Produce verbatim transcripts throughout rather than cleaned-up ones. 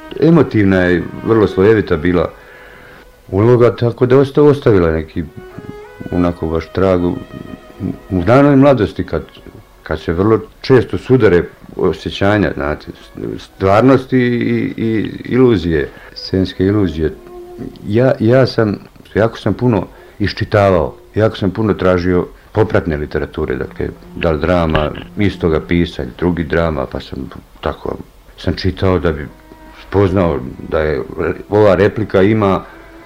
emotivna je, vrlo slojevita bila uloga, tako da je ostavila neki onako baš tragu u danoj mladosti kad, kad se vrlo često sudare osjećanja, znate, stvarnosti i, i iluzije, scenske iluzije. Ja, ja sam, jako sam puno iščitavao, jako sam puno tražio popratne literature, dakle, da li drama istoga pisa ili drugi drama, pa sam tako, sam čitao da bi spoznao da je ova replika ima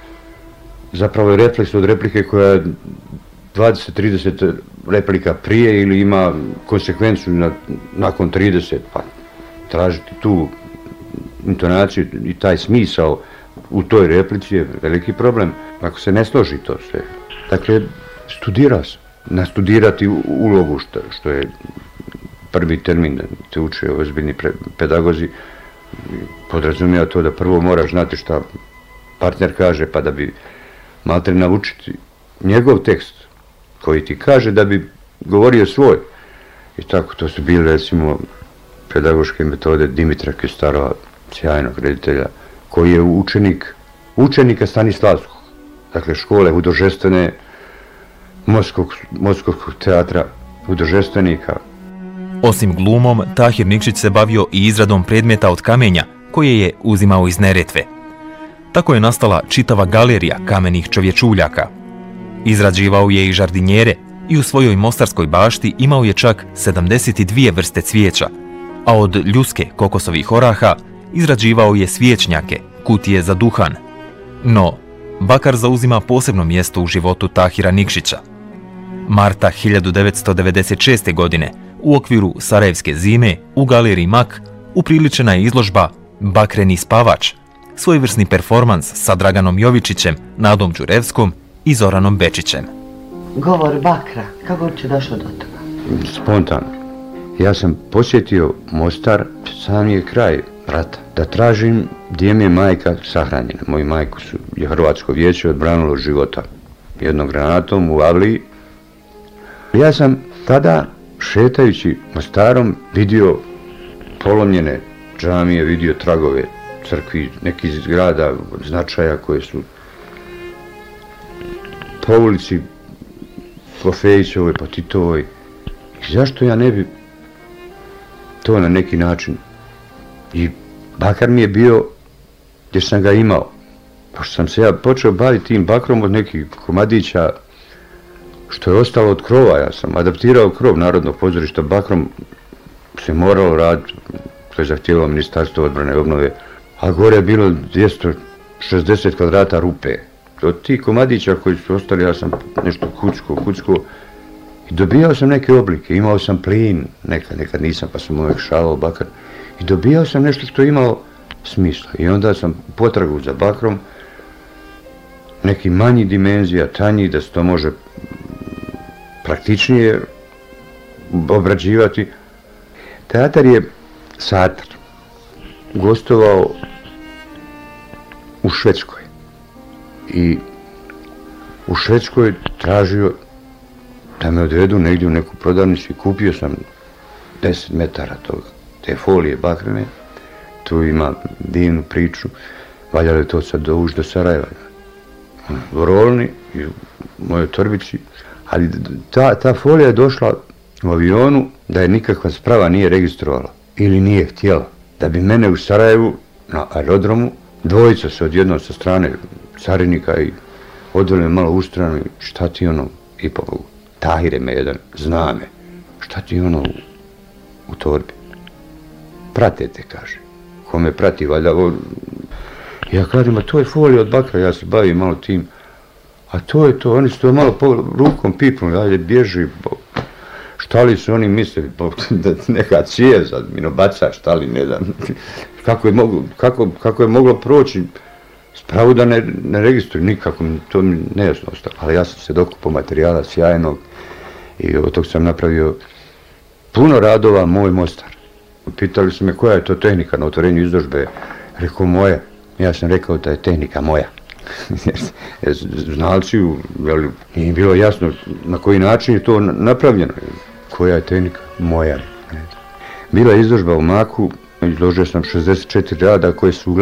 zapravo je refleks od replike koja je dvadeset do trideset replika prije ili ima konsekvencu na, nakon trideset, pa tražiti tu intonaciju i taj smisao u toj replici je veliki problem ako se ne složi to sve. Dakle, studirao sam. Nastudirati ulogu, što, što je prvi termin da te uče ozbiljni pedagozi, podrazumijeva to da prvo moraš znati šta partner kaže, pa da bi maltene naučiti njegov tekst koji ti kaže da bi govorio svoj. I tako, to su bile recimo pedagoške metode Dimitra Kestarova, sjajnog reditelja, koji je učenik učenika Stanislavskog, dakle škole hudrožestvene Moskog, Moskog teatra hudrožestvenika. Osim glumom, Tahir Nikšić se bavio i izradom predmeta od kamenja koje je uzimao iz Neretve. Tako je nastala čitava galerija kamenih čovječuljaka. Izrađivao je i žardinjere i u svojoj mostarskoj bašti imao je čak sedamdeset dvije vrste cvijeća, a od ljuske kokosovih oraha izrađivao je svijećnjake, kutije za duhan. No, bakar zauzima posebno mjesto u životu Tahira Nikšića. Marta hiljadu devetsto devedeset šeste. godine u okviru Sarajevske zime u galeriji Mak upriličena je izložba Bakreni spavač, svojevrsni performans sa Draganom Jovičićem, Nadom Đurevskom i Zoranom Bečićem. Govor Bakra, kako će došlo do toga? Spontano. Ja sam posjetio Mostar, sam je kraj rata, da tražim gdje mi je majka sahranjena. Moju majku su je Hrvatsko vijeće odbranilo života jednom granatom u Avliji. Ja sam tada, šetajući Mostarom, vidio polomljene džamije, vidio tragove crkvi, neki zgrada značaja koje su po ulici, po Fejićevoj, po Titovoj. I zašto ja ne bi to na neki način? I bakar mi je bio gdje sam ga imao. Pošto sam se ja počeo baviti tim bakrom od nekih komadića, što je ostalo od krova, ja sam adaptirao krov Narodnog pozorišta bakrom, se moralo raditi, to je zahtijevalo Ministarstvo odbrane i obnove, a gore je bilo dvjesto šezdeset kvadrata rupe. Od tih komadića koji su ostali, ja sam nešto kucko, kucko, i dobijao sam neke oblike, imao sam plin, nekad, nekad nisam, pa sam uvijek šalao bakar, i dobijao sam nešto što je imalo smisla. I onda sam potragu za bakrom, neki manji dimenzija, tanji, da se to može praktičnije obrađivati. Teatar je Satar gostovao u Švedskoj i u Švedskoj tražio da me odvedu negdje u neku prodavnicu i kupio sam deset metara toga, te folije bakrene. Tu ima divnu priču, valjalo je to sad dovući do Sarajeva. U rolni i u mojoj torbici, ali ta, ta folija je došla u avionu da je nikakva sprava nije registrovala ili nije htjela. Da bi mene u Sarajevu na aerodromu dvojica se odjednom sa strane carinika i odveli me malo u stranu i šta ti ono, i pobogu, Tahire me jedan, zna me, šta ti ono u, u torbi? Prate te, kaže. Ko me prati, valjda, o... ja kažem, a to je folija od bakra, ja se bavim malo tim, a to je to, oni su to malo po rukom pipnuli, ajde, bježi, bo... šta li su oni mislili, bo... da neka cijev sad mi baca, šta li, ne znam, kako je, mogu, kako, kako je moglo proći, spravu da ne, ne registruju, nikako, to mi nejasno ostalo, ali ja sam se dokupao materijala sjajnog i od tog sam napravio puno radova, moj Mostar. Pitali su me koja je to tehnika na otvorenju izložbe, rekao moja, ja sam rekao da je tehnika moja. Znalci, nije bilo jasno na koji način je to napravljeno, koja je tehnika moja. Bila je izložba u Maku, izložio sam šezdeset četiri rada koje su